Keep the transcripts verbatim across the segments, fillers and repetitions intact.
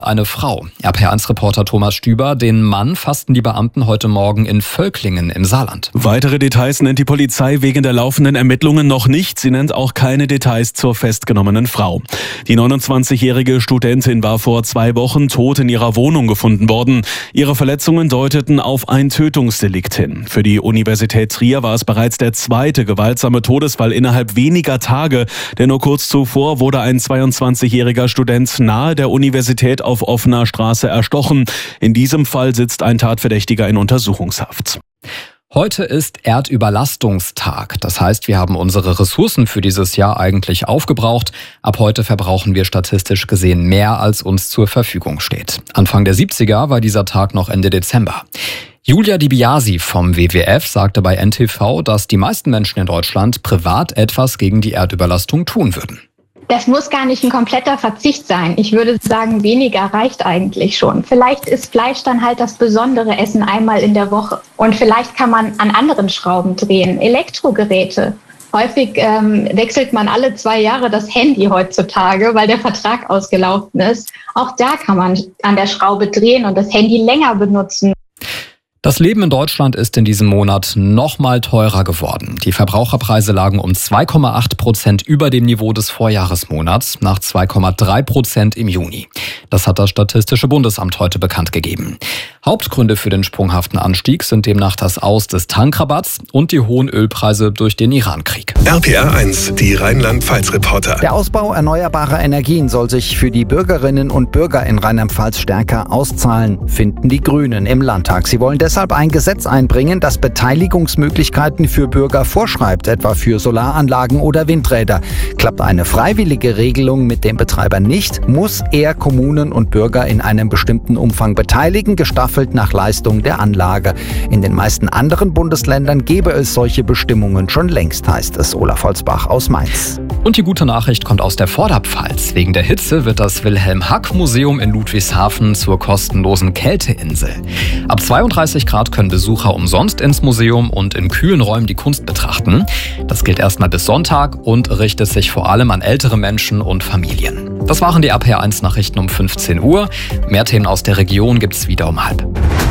Eine Frau. R P eins Reporter Thomas Stüber. Den Mann fassten die Beamten heute Morgen in Völklingen im Saarland. Weitere Details nennt die Polizei wegen der laufenden Ermittlungen noch nicht. Sie nennt auch keine Details zur festgenommenen Frau. Die neunundzwanzigjährige Studentin war vor zwei Wochen tot in ihrer Wohnung gefunden worden. Ihre Verletzungen deuteten auf ein Tötungsdelikt hin. Für die Universität Trier war es bereits der zweite gewaltsame Todesfall innerhalb weniger Tage. Denn nur kurz zuvor wurde ein zweiundzwanzigjähriger Student nahe der Universität auf offener Straße erstochen. In diesem Fall sitzt ein Tatverdächtiger in Untersuchungshaft. Heute ist Erdüberlastungstag. Das heißt, wir haben unsere Ressourcen für dieses Jahr eigentlich aufgebraucht. Ab heute verbrauchen wir statistisch gesehen mehr, als uns zur Verfügung steht. Anfang der siebziger war dieser Tag noch Ende Dezember. Julia Di Biasi vom W W F sagte bei N T V, dass die meisten Menschen in Deutschland privat etwas gegen die Erdüberlastung tun würden. Das muss gar nicht ein kompletter Verzicht sein. Ich würde sagen, weniger reicht eigentlich schon. Vielleicht ist Fleisch dann halt das besondere Essen einmal in der Woche. Und vielleicht kann man an anderen Schrauben drehen. Elektrogeräte. Häufig ähm, wechselt man alle zwei Jahre das Handy heutzutage, weil der Vertrag ausgelaufen ist. Auch da kann man an der Schraube drehen und das Handy länger benutzen. Das Leben in Deutschland ist in diesem Monat noch mal teurer geworden. Die Verbraucherpreise lagen um zwei Komma acht Prozent über dem Niveau des Vorjahresmonats, nach zwei Komma drei Prozent im Juni. Das hat das Statistische Bundesamt heute bekannt gegeben. Hauptgründe für den sprunghaften Anstieg sind demnach das Aus des Tankrabatts und die hohen Ölpreise durch den Irankrieg. R P R eins, die Rheinland-Pfalz-Reporter. Der Ausbau erneuerbarer Energien soll sich für die Bürgerinnen und Bürger in Rheinland-Pfalz stärker auszahlen, finden die Grünen im Landtag. Sie wollen deshalb ein Gesetz einbringen, das Beteiligungsmöglichkeiten für Bürger vorschreibt, etwa für Solaranlagen oder Windräder. Klappt eine freiwillige Regelung mit dem Betreiber nicht, muss er Kommunen und Bürger in einem bestimmten Umfang beteiligen, gestaffelt nach Leistung der Anlage. In den meisten anderen Bundesländern gäbe es solche Bestimmungen schon längst, heißt es. Olaf Holzbach aus Mainz. Und die gute Nachricht kommt aus der Vorderpfalz. Wegen der Hitze wird das Wilhelm-Hack-Museum in Ludwigshafen zur kostenlosen Kälteinsel. Ab zweiunddreißig Grad können Besucher umsonst ins Museum und in kühlen Räumen die Kunst betrachten. Das gilt erstmal bis Sonntag und richtet sich vor allem an ältere Menschen und Familien. Das waren die R P R eins Nachrichten um fünfzehn Uhr. Mehr Themen aus der Region gibt's wieder um halb.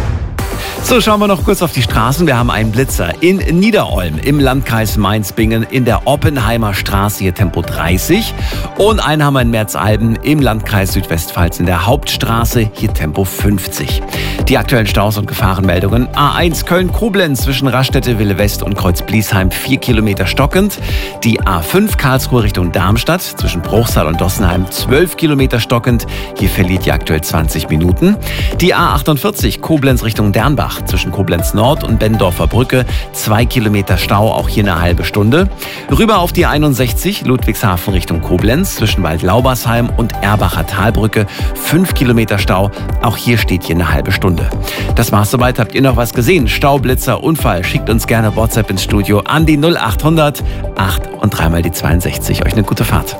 So, schauen wir noch kurz auf die Straßen. Wir haben einen Blitzer in Niederolm im Landkreis Mainz-Bingen in der Oppenheimer Straße, hier Tempo dreißig. Und einen haben wir in Merzalben im Landkreis Südwestpfalz in der Hauptstraße, hier Tempo fünfzig. Die aktuellen Staus und Gefahrenmeldungen. A eins Köln-Koblenz zwischen Raststätte-Wille-West und Kreuz-Bliesheim vier Kilometer stockend. Die A fünf Karlsruhe Richtung Darmstadt zwischen Bruchsal und Dossenheim zwölf Kilometer stockend. Hier verliert ihr aktuell zwanzig Minuten. Die A achtundvierzig Koblenz Richtung Dernbach zwischen Koblenz Nord und Bendorfer Brücke zwei Kilometer Stau, auch hier eine halbe Stunde. Rüber auf die einundsechzig Ludwigshafen Richtung Koblenz zwischen Waldlaubersheim und Erbacher Talbrücke fünf Kilometer Stau, auch hier steht hier eine halbe Stunde. Das war's soweit. Habt ihr noch was gesehen? Stau, Blitzer, Unfall? Schickt uns gerne WhatsApp ins Studio an die null achthundert acht und dreimal die zweiundsechzig. Euch eine gute Fahrt.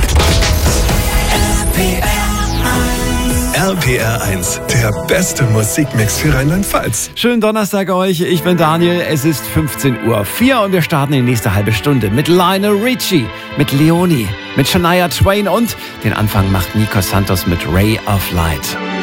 R P R eins, der beste Musikmix für Rheinland-Pfalz. Schönen Donnerstag euch, ich bin Daniel, es ist fünfzehn Uhr vier und wir starten in die nächste halbe Stunde mit Lionel Richie, mit Leonie, mit Shania Twain und den Anfang macht Nico Santos mit Ray of Light.